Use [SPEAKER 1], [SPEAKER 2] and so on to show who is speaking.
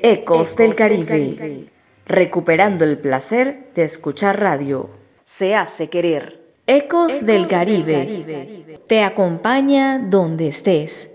[SPEAKER 1] Ecos del Caribe, recuperando el placer de escuchar radio. Se hace querer. Ecos del Caribe te acompaña donde estés.